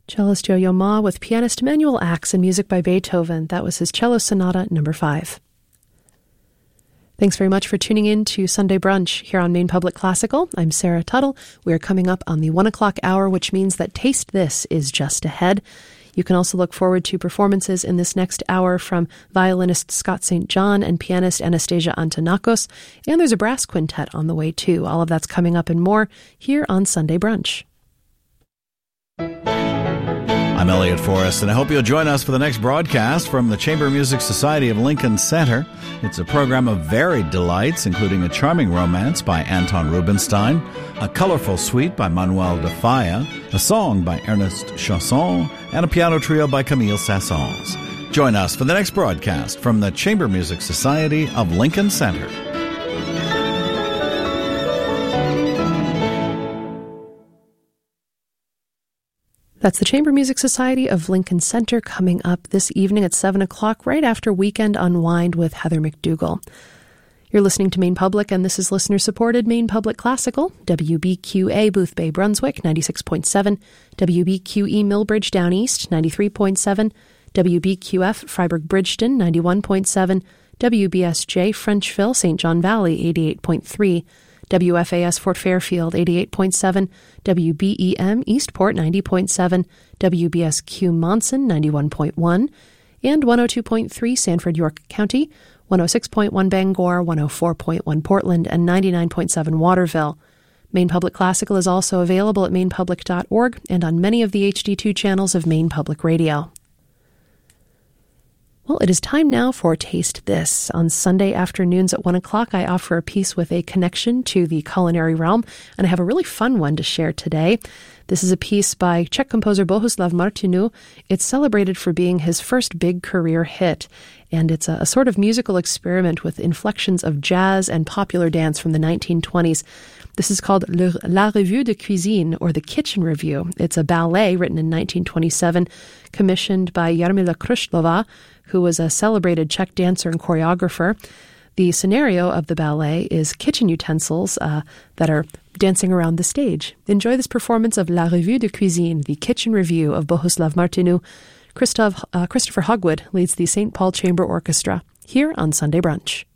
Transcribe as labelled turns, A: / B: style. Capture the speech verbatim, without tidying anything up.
A: Cellist Yo-Yo Ma with pianist Emanuel Ax and music by Beethoven. That was his Cello Sonata number five. Thanks very much for tuning in to Sunday Brunch here on Maine Public Classical. I'm Sarah Tuttle. We are coming up on the one o'clock hour, which means that Taste This is just ahead. You can also look forward to performances in this next hour from violinist Scott Saint John and pianist Anastasia Antonakos. And there's a brass quintet on the way, too. All of that's coming up and more here on Sunday Brunch.
B: I'm Elliot Forrest, and I hope you'll join us for the next broadcast from the Chamber Music Society of Lincoln Center. It's a program of varied delights, including a charming romance by Anton Rubinstein, a colorful suite by Manuel de Falla, a song by Ernest Chausson, and a piano trio by Camille Saint-Saëns. Join us for the next broadcast from the Chamber Music Society of Lincoln Center.
A: That's the Chamber Music Society of Lincoln Center coming up this evening at seven o'clock, right after Weekend Unwind with Heather McDougall. You're listening to Maine Public, and this is listener-supported Maine Public Classical, W B Q A Boothbay, Brunswick, ninety-six point seven, W B Q E Millbridge Down East, ninety-three point seven, W B Q F Freiburg Bridgeton, ninety-one point seven, W B S J Frenchville, Saint John Valley, eighty-eight point three, W F A S Fort Fairfield, eighty-eight point seven, W B E M Eastport, ninety point seven, W B S Q Monson, ninety-one point one, and one oh two point three Sanford, York County, one oh six point one Bangor, one oh four point one Portland, and ninety-nine point seven Waterville. Maine Public Classical is also available at maine public dot org and on many of the H D two channels of Maine Public Radio. Well, it is time now for Taste This. On Sunday afternoons at one o'clock, I offer a piece with a connection to the culinary realm, and I have a really fun one to share today. This is a piece by Czech composer Bohuslav Martinu. It's celebrated for being his first big career hit, and it's a, a sort of musical experiment with inflections of jazz and popular dance from the nineteen twenties. This is called Le, La Revue de Cuisine, or the Kitchen Review. It's a ballet written in nineteen twenty-seven, commissioned by Jarmila Krushlova, who was a celebrated Czech dancer and choreographer. The scenario of the ballet is kitchen utensils uh, that are dancing around the stage. Enjoy this performance of La Revue de Cuisine, the Kitchen Review of Bohuslav Martinu. Christoph, uh, Christopher Hogwood leads the Saint Paul Chamber Orchestra here on Sunday Brunch.